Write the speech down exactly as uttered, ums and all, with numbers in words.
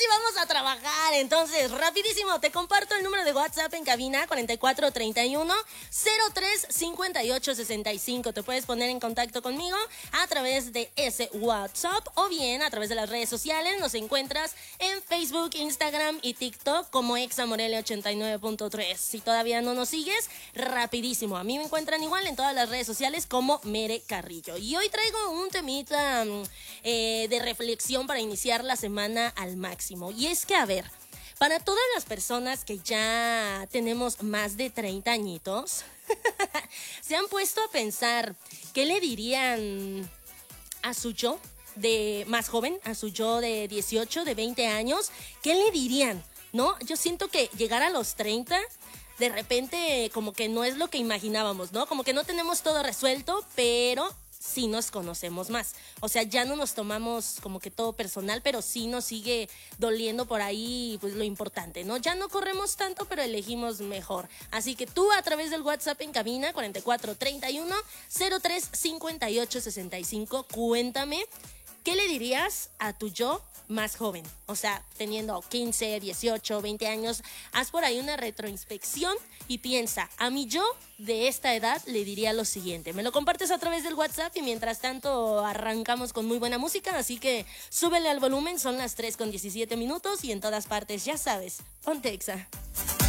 vamos a trabajar. Entonces, rapidísimo, te comparto el número de WhatsApp en cabina, cuarenta y cuatro treinta y uno cero tres cincuenta y ocho sesenta y cinco. Te puedes poner en contacto conmigo a través de ese WhatsApp o bien a través de las redes sociales. Nos encuentras en Facebook, Instagram y TikTok como Examorelia ochenta y nueve punto tres. Si todavía no nos sigues, rapidísimo. A mí me encuentran igual en todas las redes sociales como Mere Carrillo. Y hoy traigo un temita eh, de reflexión para iniciar la semana al máximo. Y es que, a ver, para todas las personas que ya tenemos más de treinta añitos, se han puesto a pensar qué le dirían a su yo de más joven, a su yo de dieciocho, de veinte años, ¿qué le dirían? ¿No? Yo siento que llegar a los treinta, de repente como que no es lo que imaginábamos, ¿no? Como que no tenemos todo resuelto, pero sí nos conocemos más. O sea, ya no nos tomamos como que todo personal, pero sí nos sigue doliendo por ahí pues lo importante, ¿no? Ya no corremos tanto, pero elegimos mejor. Así que tú a través del WhatsApp en cabina, cuarenta y cuatro treinta y uno cero tres cincuenta y ocho sesenta y cinco, cuéntame, ¿qué le dirías a tu yo más joven? O sea, teniendo quince, dieciocho, veinte años, haz por ahí una retroinspección y piensa, a mi yo de esta edad le diría lo siguiente. Me lo compartes a través del WhatsApp y mientras tanto arrancamos con muy buena música, así que súbele al volumen, son las tres con diecisiete minutos y en todas partes, ya sabes, ponte Exa.